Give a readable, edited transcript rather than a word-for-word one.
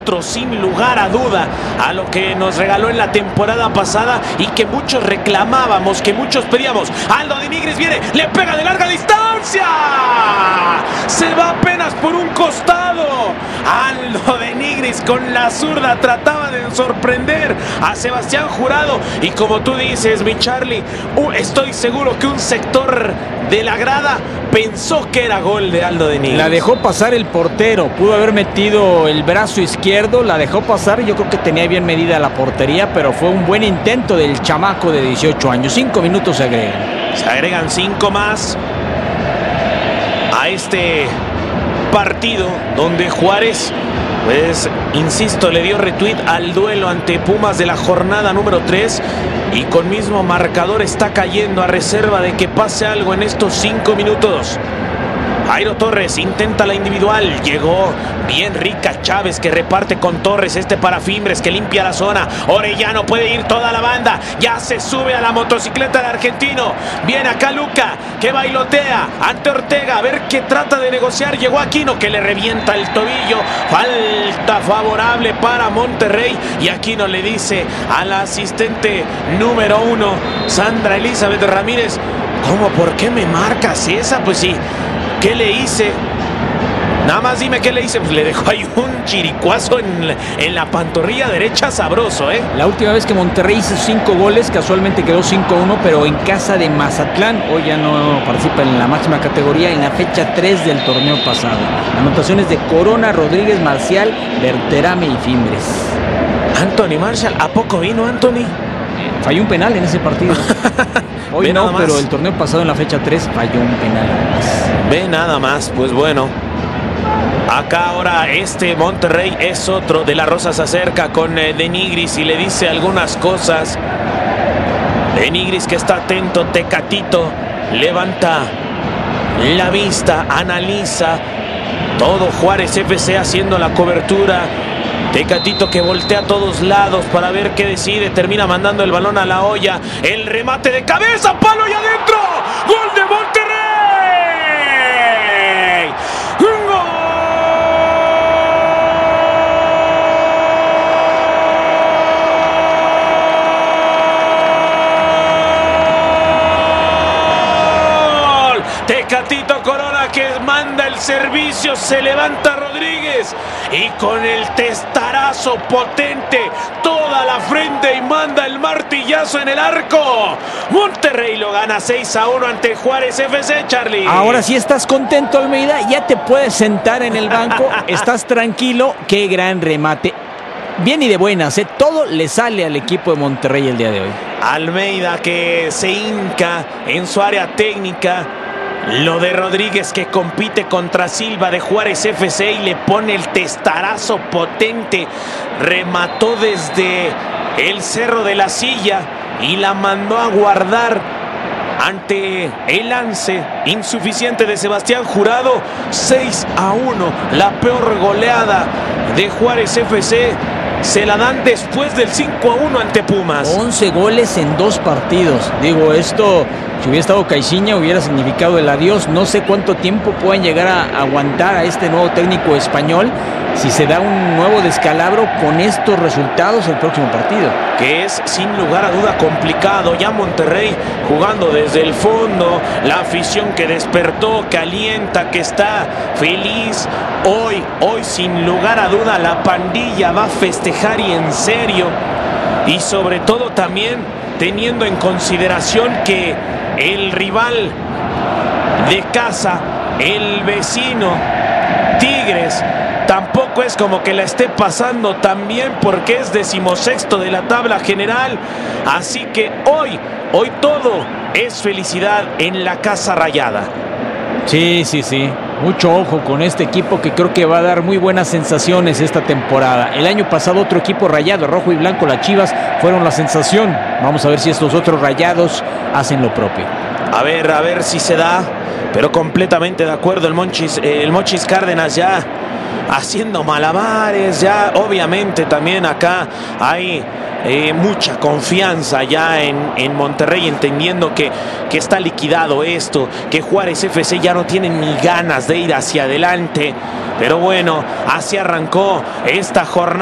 sin lugar a duda a lo que nos regaló en la temporada pasada y que muchos reclamábamos, que muchos pedíamos. Aldo de Nigris viene, le pega de larga distancia, se va apenas por un costado. Aldo de Nigris con la zurda trataba de sorprender a Sebastián Jurado y como tú dices, mi Charlie, estoy seguro que un sector de la grada pensó que era gol de Aldo de Nigris. La dejó pasar el portero, pudo haber metido el brazo izquierdo, la dejó pasar y yo creo que tenía bien medida la portería, pero fue un buen intento del chamaco de 18 años. 5 minutos se agregan. Se agregan 5 más a este partido donde Juárez, pues, insisto, le dio retweet al duelo ante Pumas de la jornada número 3 y con mismo marcador está cayendo a reserva de que pase algo en estos 5 minutos. Jairo Torres intenta la individual, llegó bien Rica Chávez que reparte con Torres, para Fimbres que limpia la zona. Orellano puede ir toda la banda, ya se sube a la motocicleta del argentino. Viene acá Luca que bailotea ante Ortega, a ver qué trata de negociar. Llegó Aquino que le revienta el tobillo, falta favorable para Monterrey y Aquino le dice a la asistente número 1, Sandra Elizabeth Ramírez: ¿cómo? ¿Por qué me marcas esa? Pues sí, ¿qué le hice? Nada más dime qué le hice. Pues le dejó ahí un chiricuazo en la pantorrilla derecha sabroso, ¿eh? La última vez que Monterrey hizo 5 goles, casualmente quedó 5-1, pero en casa de Mazatlán. Hoy ya no participa en la máxima categoría en la fecha 3 del torneo pasado. Anotaciones de Corona, Rodríguez, Marcial, Berterame y Fimbres. Anthony Marshall, ¿a poco vino Anthony? Falló un penal en ese partido. Hoy no, pero el torneo pasado en la fecha 3 falló un penal además. Ve nada más, pues bueno. Acá ahora Monterrey es otro. De la Rosa se acerca con De Nigris y le dice algunas cosas. De Nigris que está atento, Tecatito levanta la vista, analiza todo Juárez FC haciendo la cobertura. Tecatito que voltea a todos lados para ver qué decide, termina mandando el balón a la olla, el remate de cabeza, palo y adentro, gol de Monterrey, gol, Tecatito Corona que manda el servicio, se levanta Rodríguez y con el testarazo potente toda la frente y manda el martillazo en el arco. Monterrey lo gana 6-1 ante Juárez FC, Charlie. Ahora sí estás contento, Almeida, ya te puedes sentar en el banco, estás tranquilo. Qué gran remate, bien y de buenas, todo le sale al equipo de Monterrey el día de hoy. Almeida que se hinca en su área técnica. Lo de Rodríguez que compite contra Silva de Juárez FC y le pone el testarazo potente. Remató desde el Cerro de la Silla y la mandó a guardar ante el lance insuficiente de Sebastián Jurado. 6-1, la peor goleada de Juárez FC. Se la dan después del 5-1 ante Pumas. 11 goles en 2 partidos. Digo, esto, si hubiera estado Caixinha, hubiera significado el adiós. No sé cuánto tiempo puedan llegar a aguantar a este nuevo técnico español si se da un nuevo descalabro con estos resultados el próximo partido. Que es sin lugar a duda complicado. Ya Monterrey jugando desde el fondo, la afición que despertó, que alienta, que está feliz. Hoy sin lugar a duda la pandilla va a festejar y en serio. Y sobre todo también teniendo en consideración que el rival de casa, el vecino Tigres, tampoco es como que la esté pasando tan bien porque es 16º de la tabla general. Así que hoy todo es felicidad en la Casa Rayada. Sí. Mucho ojo con este equipo que creo que va a dar muy buenas sensaciones esta temporada. El año pasado otro equipo rayado, rojo y blanco, las Chivas, fueron la sensación. Vamos a ver si estos otros rayados hacen lo propio. A ver si se da, pero completamente de acuerdo. El Mochis Cárdenas ya haciendo malabares, ya obviamente también acá hay mucha confianza ya en Monterrey, entendiendo que está liquidado esto, que Juárez FC ya no tiene ni ganas de ir hacia adelante. Pero bueno, así arrancó esta jornada.